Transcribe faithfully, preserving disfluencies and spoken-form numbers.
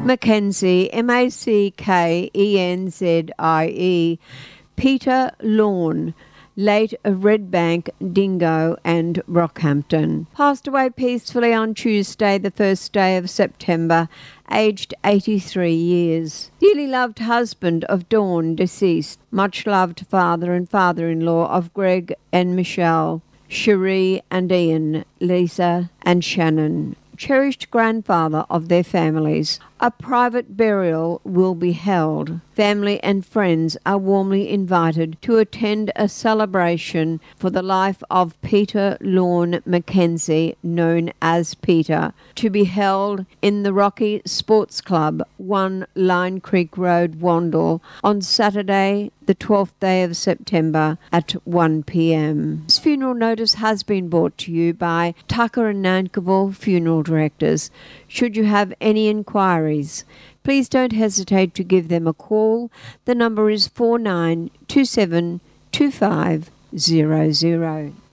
Mackenzie, M A C K E N Z I E, Peter Lorne, late of Redbank, Dingo and Rockhampton, passed away peacefully on Tuesday, the first day of September, aged eighty-three years. Dearly loved husband of Dawn, deceased. Much loved father and father-in-law of Greg and Michelle, Cherie and Ian, Lisa and Shannon. Cherished grandfather of their families. A private burial will be held. Family and friends are warmly invited to attend a celebration for the life of Peter Lorne Mackenzie, known as Peter, to be held in the Rocky Sports Club, one Line Creek Road, Wandle, on Saturday, the twelfth day of September at one p m. This funeral notice has been brought to you by Tucker and Nankerville Funeral Directors. Should you have any inquiries, please don't hesitate to give them a call. The number is four nine two seven two five zero zero.